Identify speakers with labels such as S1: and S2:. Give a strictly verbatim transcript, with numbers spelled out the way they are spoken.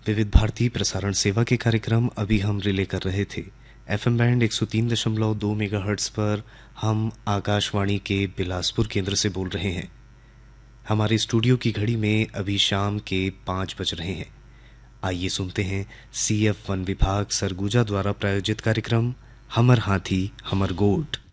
S1: विविध भारती प्रसारण सेवा के कार्यक्रम अभी हम रिले कर रहे थे। एफएम बैंड एक सौ तीन दशमलव दो मेगाहर्ट्ज़ पर हम आकाशवाणी के बिलासपुर केंद्र से बोल रहे हैं। हमारे स्टूडियो की घड़ी में अभी शाम के पाँच बज रहे हैं। आइए सुनते हैं सी एफ वन विभाग सरगुजा द्वारा प्रायोजित कार्यक्रम हमर हाथी हमर गोठ।